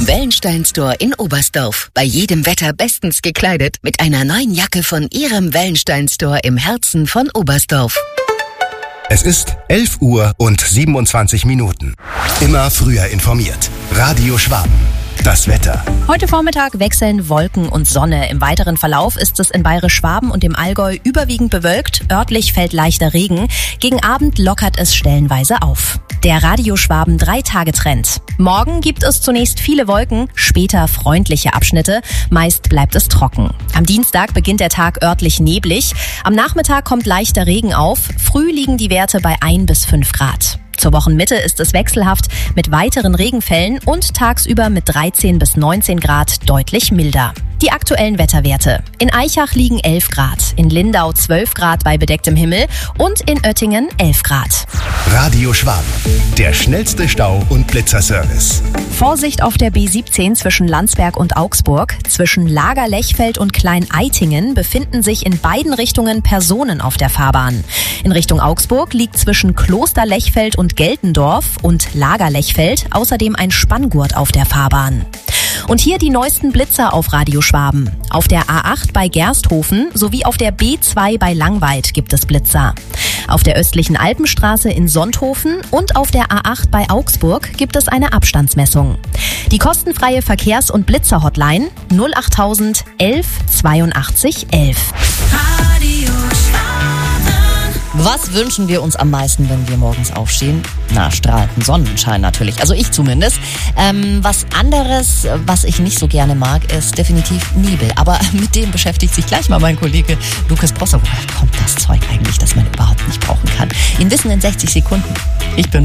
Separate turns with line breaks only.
Wellenstein Store in Oberstdorf. Bei jedem Wetter bestens gekleidet mit einer neuen Jacke von Ihrem Wellenstein Store im Herzen von Oberstdorf.
Es ist 11:27 Minuten. Immer früher informiert. Radio Schwaben. Das Wetter.
Heute Vormittag wechseln Wolken und Sonne. Im weiteren Verlauf ist es in Bayerisch-Schwaben und dem Allgäu überwiegend bewölkt. Örtlich fällt leichter Regen. Gegen Abend lockert es stellenweise auf. Der Radio Schwaben 3-Tage-Trend. Morgen gibt es zunächst viele Wolken, später freundliche Abschnitte. Meist bleibt es trocken. Am Dienstag beginnt der Tag örtlich neblig. Am Nachmittag kommt leichter Regen auf. Früh liegen die Werte bei 1 bis 5 Grad. Zur Wochenmitte ist es wechselhaft mit weiteren Regenfällen und tagsüber mit 13 bis 19 Grad deutlich milder. Die aktuellen Wetterwerte. In Aichach liegen 11 Grad, in Lindau 12 Grad bei bedecktem Himmel und in Oettingen 11 Grad.
Radio Schwaben, der schnellste Stau- und Blitzerservice.
Vorsicht auf der B17 zwischen Landsberg und Augsburg. Zwischen Lager-Lechfeld und Klein-Eitingen befinden sich in beiden Richtungen Personen auf der Fahrbahn. In Richtung Augsburg liegt zwischen Kloster-Lechfeld und Geltendorf und Lager-Lechfeld außerdem ein Spanngurt auf der Fahrbahn. Und hier die neuesten Blitzer auf Radio Schwaben. Auf der A8 bei Gersthofen sowie auf der B2 bei Langweid gibt es Blitzer. Auf der östlichen Alpenstraße in Sonthofen und auf der A8 bei Augsburg gibt es eine Abstandsmessung. Die kostenfreie Verkehrs- und Blitzer-Hotline 08000 11 82 11.
Radio Schwaben.
Was wünschen wir uns am meisten, wenn wir morgens aufstehen? Na, strahlenden Sonnenschein natürlich. Also ich zumindest. Was anderes, was ich nicht so gerne mag, ist definitiv Nebel. Aber mit dem beschäftigt sich gleich mal mein Kollege Lukas Prosser. Woher kommt das Zeug eigentlich, das man überhaupt nicht brauchen kann? Ihn wissen in 60 Sekunden. Ich bin